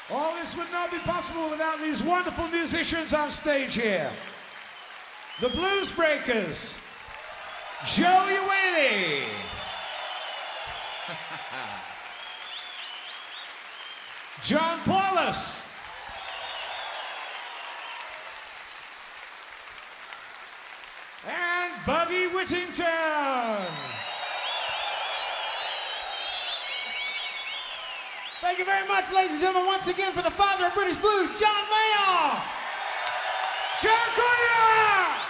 All this would not be possible without these wonderful musicians on stage here. The Blues Breakers, Joey Whaley. John Paulus. And Buddy Whittington. Thank you very much, ladies and gentlemen, once again for the father of British blues, John Mayall. John Cornell.